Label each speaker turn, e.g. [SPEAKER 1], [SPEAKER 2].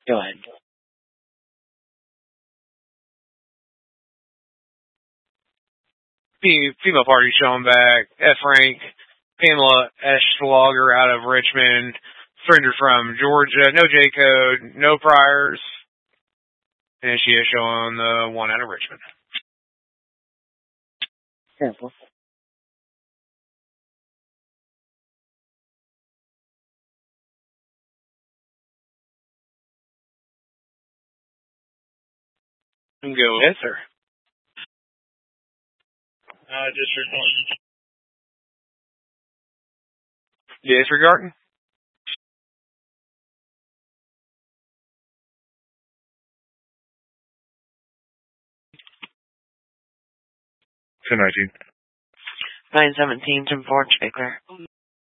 [SPEAKER 1] Go ahead.
[SPEAKER 2] Female party showing back. F rank. Pamela Eschlager out of Richmond. Stranger from Georgia. No J code. No priors. And she is showing the one out of Richmond.
[SPEAKER 1] Careful.
[SPEAKER 2] Go with her. Disregarding.
[SPEAKER 3] 10-19.
[SPEAKER 1] 9-17, Tim Ford, Baker.